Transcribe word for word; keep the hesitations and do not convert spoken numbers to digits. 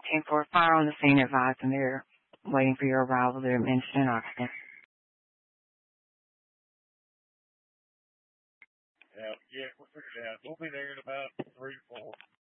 ten four, fire on the scene advised, and they're waiting for your arrival. They're in instant occupancy. Yeah, yeah, we'll figure it out. We'll be there in about three to four.